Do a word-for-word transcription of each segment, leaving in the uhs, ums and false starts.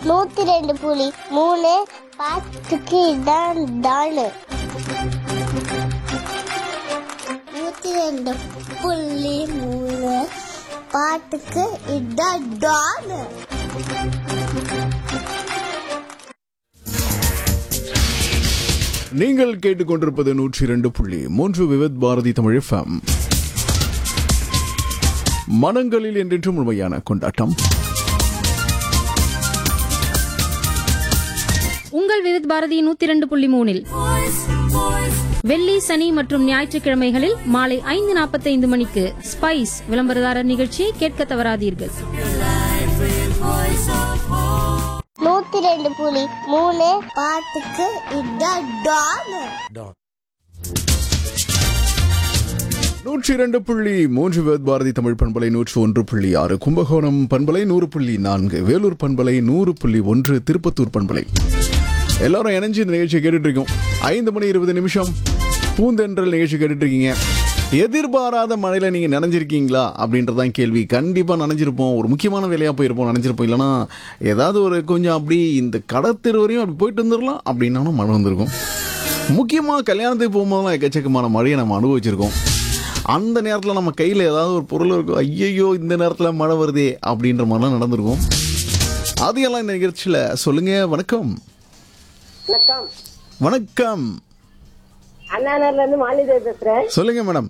நூத்தி ரெண்டு புலி மூணு பாட்டுக்கு இதான் டானு. நூத்தி ரெண்டு புள்ளி மூணு பாட்டுக்கு இதான் டானு. நீங்கள் கேட்டுக்கொண்டிருப்பது நூற்றி இரண்டு புள்ளி மூன்று விவித் பாரதி தமிழ் எஃப்எம். மனங்களில் என்றென்றும் உண்மையான கொண்டாட்டம். உங்கள் விவித் பாரதி நூத்தி இரண்டு புள்ளி மூணில் வெள்ளி, சனி மற்றும் ஞாயிற்றுக்கிழமைகளில் மாலை ஐந்து நாற்பத்தி ஐந்து மணிக்கு ஸ்பைஸ் விளம்பரதாரர் நிகழ்ச்சியை கேட்க தவறாதீர்கள். நூத்தி ரெண்டு புள்ளி மூணு பாட்டுக்கு இதான் டானு. நூற்றி இரண்டு புள்ளி மூன்று விவித் பாரதி தமிழ் பண்பலை, நூற்று ஒன்று புள்ளி ஆறு கும்பகோணம் பண்பலை, நூறு புள்ளி நான்கு வேலூர் பண்பலை, நூறு புள்ளி ஒன்று திருப்பத்தூர் பண்பலை. எல்லாரும் இணைஞ்சு இந்த நிகழ்ச்சியை கேட்டுட்டு இருக்கோம். ஐந்து மணி இருபது நிமிஷம் பூந்தென்றல் நிகழ்ச்சி கேட்டுட்டு இருக்கீங்க. எதிர்பாராத மழையில நீங்க நனைஞ்சிருக்கீங்களா அப்படின்றதான் கேள்வி. கண்டிப்பா நனைஞ்சிருப்போம். ஒரு முக்கியமான வேலையா போயிருப்போம், நனைஞ்சிருப்போம். இல்லைன்னா ஏதாவது ஒரு கொஞ்சம் அப்படி இந்த கடத்தெரு வரையும் அப்படி போயிட்டு வந்துடலாம் அப்படின்னாலும் மழை வந்திருக்கும். முக்கியமாக கல்யாணத்துக்கு போகும்போதெல்லாம் எக்கச்சக்கமான மழையை நம்ம அனுபவிச்சிருக்கோம். அந்த நேரத்தில் நம்ம கையில் ஏதாவது ஒரு பொருள் இருக்கும், ஐயையோ இந்த நேரத்தில் மழை வருதே அப்படின்ற மாதிரிலாம் நடந்திருக்கும். அதையெல்லாம் இந்த நிகழ்ச்சியில் சொல்லுங்க. வணக்கம். வணக்கம். வணக்கம். அண்ணாநகர்ல இருந்து மாலிதேவி பேசுறேன். சொல்லுங்க மேடம்.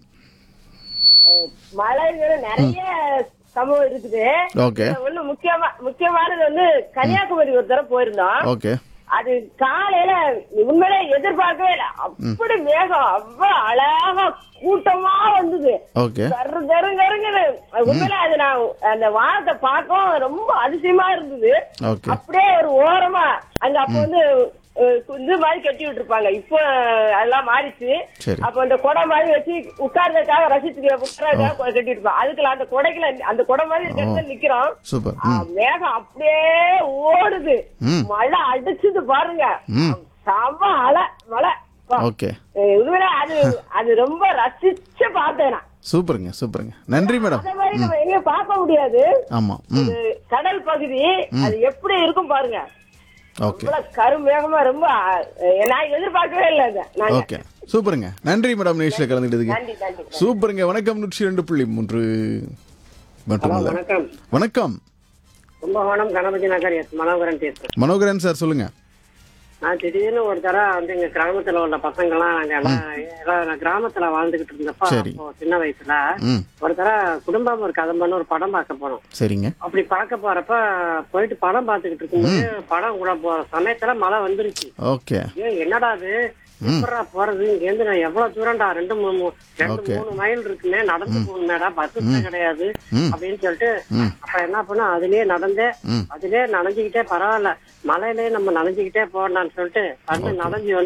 மழைகள் நிறைய சம்பவம் இருக்குது. ஓகே. ஒண்ணு முக்கியமா முக்கியமானது வந்து கன்னியாகுமரி ஒரு தடவை போயிருந்தோம். ஓகே. அது காலையில உண்மையிலே எதிர்பார்க்கவே இல்லை. அப்படி மேகம் அவ்வளவு அழகா கூட்டமா வந்தது. ஓகே. கரு கரு கருங்குது. உண்மையில அது நான் அந்த வானத்தை பார்க்கவும் ரொம்ப அதிசயமா இருந்தது. அப்படியே ஒரு ஓரமா அங்க அப்ப வந்து இது மாதிரி கட்டி விட்டுருப்பாங்க. இப்போ அதெல்லாம் மாறிச்சு. அப்ப அந்த கொடை மாதிரி வச்சு உட்கார்றதுக்காக ரசிச்சுக்கிற உட்கார்றதுக்காக கட்டி விட்டுருப்பாங்க. அதுக்குள்ள அந்த கொடைக்குல அந்த கொடை மாதிரி இருக்கிறது நிக்கிறோம். மேகம் அப்படியே ஓடுது. மழை அடிச்சுது பாருங்க. செம அலை மழை. உண்மையில அது அது ரொம்ப ரசிச்சு பார்த்தேன். சூப்பருங்க சூப்பருங்க. நன்றி மேடம். அதே மாதிரி நம்ம எங்க பார்க்க முடியாது. ஆமா. கடல் பகுதி அது எப்படி இருக்கும் பாருங்க. கருமேகமா ரொம்ப நான் எதிர்பார்க்கவே இல்லை. ஓகே. சூப்பருங்க. நன்றி மேடம் நிகழ்ச்சியில் கலந்துட்டதுக்கு. சூப்பருங்க. வணக்கம். நூற்றி இரண்டு புள்ளி மூன்று மட்டுமல்ல. வணக்கம். வணக்கம். கும்பகோணம் கணபதி நகர் மனோகரன் பேசுறேன். மனோகரன் சார் சொல்லுங்க. நான் திடீர்னு ஒரு தடவை வந்து எங்க கிராமத்துல உள்ள பசங்க எல்லாம் நாங்க எல்லாம் கிராமத்துல வாழ்ந்துகிட்டு இருந்தப்ப சின்ன வயசுல ஒரு தடவை குடும்பம் ஒரு கதம்பன்னு ஒரு படம் பார்க்க போனோம். சரிங்க. அப்படி பார்க்க போறப்ப போயிட்டு படம் பார்த்துக்கிட்டு இருக்கும்போது படம் கூட போற சமயத்துல மழை வந்துருச்சு. ஓகே. என்னடா அது எப்படா போறது, இங்க இருந்து நான் எவ்வளவு தூரம்டா, ரெண்டு மூணு ரெண்டு மூணு மைல் இருக்குமே, நடந்து போகணுமேடா, பஸ் கிடையாது அப்படின்னு சொல்லிட்டு அப்ப என்ன பண்ண அதுலயே நடந்தே அதுலயே நனைஞ்சுக்கிட்டே பரவாயில்ல மழையிலேயே நம்ம நனைஞ்சுக்கிட்டே போடலாம்னு சொல்லிட்டு அது நனைஞ்சு